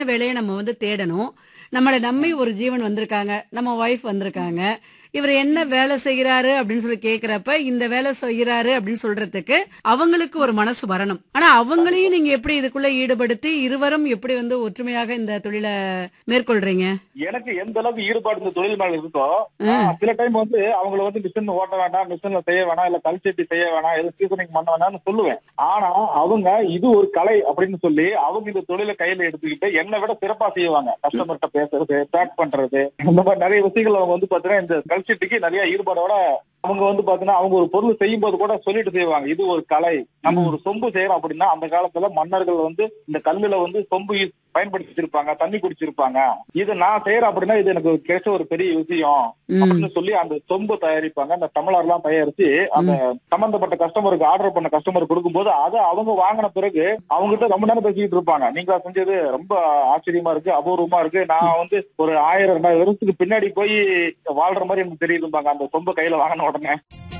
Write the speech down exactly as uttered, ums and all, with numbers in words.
வேலையை நம்ம வந்து தேடணும். நம்மள நம்பி ம். ஒரு ஜீவன் வந்திருக்காங்க. நம்ம ஒய்ஃப் வந்திருக்காங்க. இவரு என்ன ம். வேலை செய்றாரு அப்படின்னு சொல்லி கேட்கிறப்ப, இந்த வேலை செய்றாரு அப்படின்னு சொல்றதுக்கு அவங்களுக்கு ஒரு ம். மனசு வரணும். ஆனா கண்டிப்பா. அவங்களையும் நீங்க எப்படி இதுக்குள்ள ஈடுபடுத்தி, இருவரும் எப்படி வந்து ஒற்றுமையாக இந்த தொழில மேற்கொள்றீங்க? எனக்கு எந்த அளவுக்கு ஈடுபாடு இந்த தொழில் மேல இருக்கோ, ம். நான் சில டைம் வந்து அவங்கள வந்து மிஷின் ஓட்ட வேண்டாம், மிஷின்ல செய்ய வேணாம், இல்ல கல்சட்டி செய்ய வேணாம், எதுவும் சீசனிங் பண்ண வேணாம்னு சொல்லுவேன். ஆனா அவங்க இது ஒரு கலை அப்படின்னு சொல்லி அவங்க இந்த தொழில கையில எடுத்துக்கிட்டு என்னை விட சிறப்பா செய்வாங்க. ம். கஸ்டமர்ட்ட பேசுறது, பேக் பண்றது, இந்த மாதிரி நிறைய விஷயங்கள் அவங்க வந்து பாத்தீங்கன்னா இந்த கல்சட்டிக்கு நிறைய ஈடுபாடோட அவங்க வந்து பாத்தீங்கன்னா அவங்க ஒரு பொருள் செய்யும் போது கூட சொல்லிட்டு செய்வாங்க. இது ஒரு கலை. நம்ம ம். ஒரு சொம்பு செய்யறோம் அப்படின்னா அந்த காலத்துல மன்னர்கள் வந்து இந்த கல்லுல வந்து சொம்பு யூஸ் பயன்படுத்திருப்பாங்க, தண்ணி குடிச்சிருப்பாங்க. இது நான் செய்யறேன் அப்படின்னா இது எனக்கு கிடைச்ச ஒரு பெரிய விஷயம் ம். அப்படின்னு சொல்லி அந்த சொம்பு தயாரிப்பாங்க. அந்த டம்ளர் எல்லாம் தயாரிச்சு அந்த ம். சம்பந்தப்பட்ட கஸ்டமருக்கு ஆர்டர் பண்ண கஸ்டமர் கொடுக்கும்போது அதை அவங்க வாங்கின பிறகு அவங்ககிட்ட ரொம்ப நேரம் பேசிக்கிட்டு இருப்பாங்க. நீங்களா செஞ்சது ரொம்ப ஆச்சரியமா இருக்கு, அபூர்வமா இருக்கு. ம். நான் வந்து ஒரு ஆயிரம் ரெண்டாயிரம் வருஷத்துக்கு பின்னாடி போய் வாழ்ற மாதிரி எனக்கு தெரியுதும்பாங்க அந்த சொம்பு கையில வாங்கின உடனே.